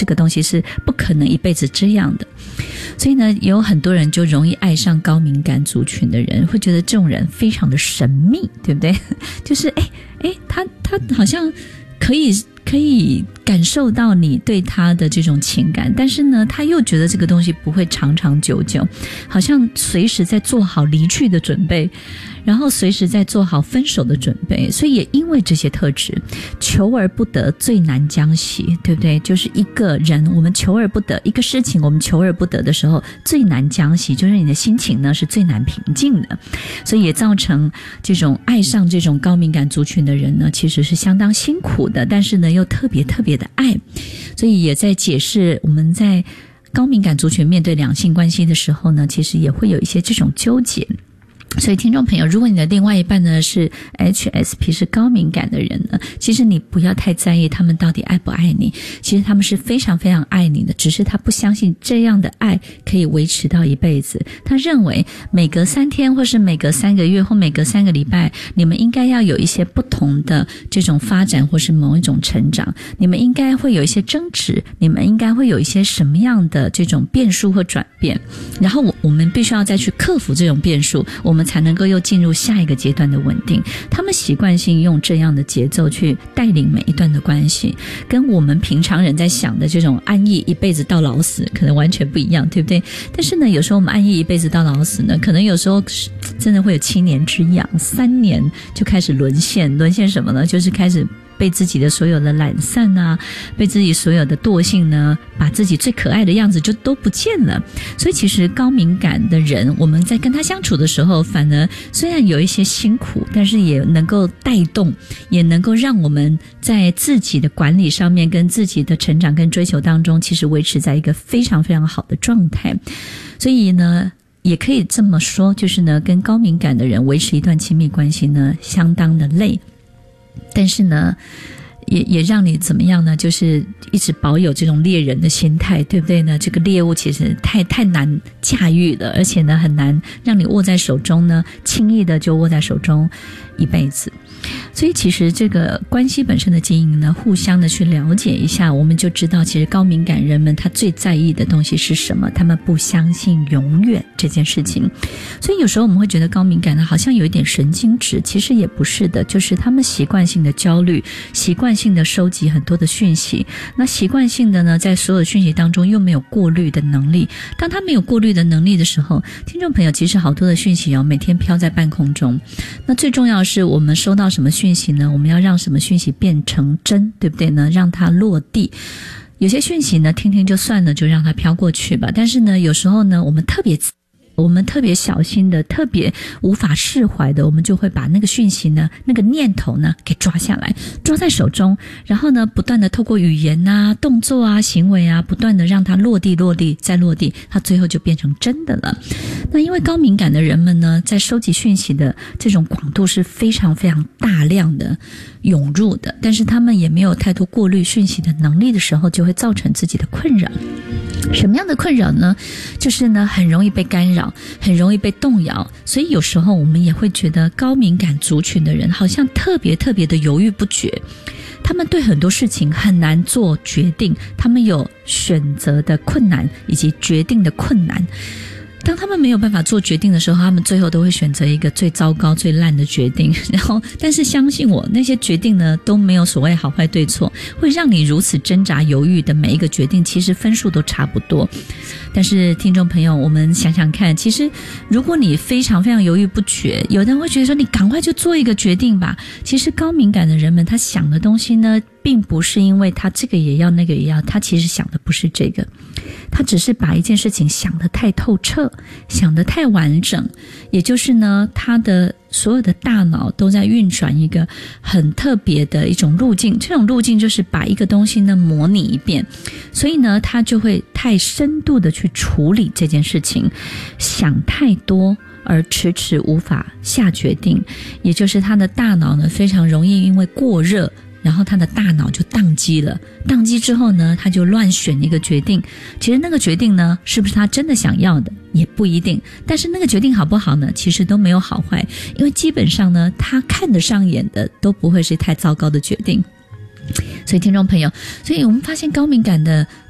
个东西是不可能一辈子这样的。所以呢，有很多人就容易爱上高敏感族群的人，会觉得这种人非常的神秘，对不对？就是他好像可以感受到你对他的这种情感，但是呢他又觉得这个东西不会长长久久，好像随时在做好离去的准备，然后随时在做好分手的准备。所以也因为这些特质，求而不得最难将息，对不对？就是一个人我们求而不得，一个事情我们求而不得的时候最难将息，就是你的心情呢是最难平静的。所以也造成这种爱上这种高敏感族群的人呢其实是相当辛苦的，但是呢又特别特别的爱。所以也在解释我们在高敏感族群面对两性关系的时候呢，其实也会有一些这种纠结。所以听众朋友，如果你的另外一半呢是 HSP 是高敏感的人呢，其实你不要太在意他们到底爱不爱你，其实他们是非常非常爱你的，只是他不相信这样的爱可以维持到一辈子。他认为每隔3天或是每隔3个月或每隔3个礼拜，你们应该要有一些不同的这种发展或是某一种成长，你们应该会有一些争执，你们应该会有一些什么样的这种变数或转变，然后我们必须要再去克服这种变数，我们才能够又进入下一个阶段的稳定。他们习惯性用这样的节奏去带领每一段的关系，跟我们平常人在想的这种安逸一辈子到老死可能完全不一样，对不对？但是呢有时候我们安逸一辈子到老死呢，可能有时候真的会有7年之痒，3年就开始沦陷什么呢？就是开始被自己的所有的懒散啊，被自己所有的惰性呢，把自己最可爱的样子就都不见了。所以其实高敏感的人，我们在跟他相处的时候，反而虽然有一些辛苦，但是也能够带动，也能够让我们在自己的管理上面跟自己的成长跟追求当中，其实维持在一个非常非常好的状态。所以呢也可以这么说，就是呢跟高敏感的人维持一段亲密关系呢相当的累，但是呢也让你怎么样呢，就是一直保有这种猎人的心态，对不对呢？这个猎物其实太难驾驭了，而且呢很难让你握在手中呢，轻易的就握在手中一辈子。所以其实这个关系本身的经营呢，互相的去了解一下，我们就知道其实高敏感人们他最在意的东西是什么，他们不相信永远这件事情。所以有时候我们会觉得高敏感呢好像有一点神经质，其实也不是的，就是他们习惯性的焦虑，习惯性的收集很多的讯息，那习惯性的呢在所有讯息当中又没有过滤的能力。当他没有过滤的能力的时候，听众朋友，其实好多的讯息每天飘在半空中，那最重要的是我们收到什么讯息呢？我们要让什么讯息变成真，对不对呢？让它落地。有些讯息呢听听就算了，就让它飘过去吧。但是呢有时候呢我们特别小心的，特别无法释怀的，我们就会把那个讯息呢，那个念头呢给抓下来，抓在手中，然后呢不断的透过语言啊、动作啊、行为啊，不断的让它落地再落地，它最后就变成真的了。那因为高敏感的人们呢，在收集讯息的这种广度是非常非常大量的涌入的，但是他们也没有太多过滤讯息的能力的时候，就会造成自己的困扰。什么样的困扰呢？就是呢很容易被干扰，很容易被动摇。所以有时候我们也会觉得高敏感族群的人好像特别的犹豫不决，他们对很多事情很难做决定，他们有选择的困难以及决定的困难。当他们没有办法做决定的时候，他们最后都会选择一个最糟糕最烂的决定，然后但是相信我，那些决定呢都没有所谓好坏对错，会让你如此挣扎犹豫的每一个决定其实分数都差不多。但是听众朋友，我们想想看，其实如果你非常非常犹豫不决，有的人会觉得说你赶快就做一个决定吧。其实高敏感的人们他想的东西呢并不是因为他这个也要那个也要，他其实想的不是这个，他只是把一件事情想得太透彻，想得太完整，也就是呢他的所有的大脑都在运转一个很特别的一种路径，这种路径就是把一个东西呢模拟一遍，所以呢他就会太深度的去处理这件事情，想太多而迟迟无法下决定，也就是他的大脑呢非常容易因为过热，然后他的大脑就宕机了，宕机之后呢他就乱选一个决定，其实那个决定呢是不是他真的想要的也不一定，但是那个决定好不好呢其实都没有好坏，因为基本上呢他看得上眼的都不会是太糟糕的决定。所以听众朋友，所以我们发现高敏感的